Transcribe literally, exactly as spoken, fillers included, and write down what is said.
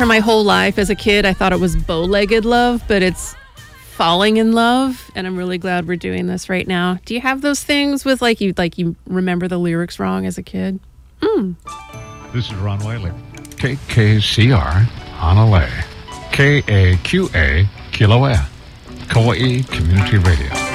for my whole life as a kid, I thought it was bow-legged love, but it's falling in love, and I'm really glad we're doing this right now. Do you have those things with like you like you remember the lyrics wrong as a kid? Mm. This is Ron Whaley. K K C R, Honolulu. K A Q A, Kilauea. Kauai Community Radio.